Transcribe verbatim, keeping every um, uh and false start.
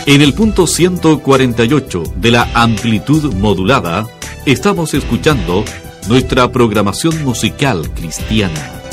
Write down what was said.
En el punto ciento cuarenta y ocho de la amplitud modulada, estamos escuchando nuestra programación musical cristiana.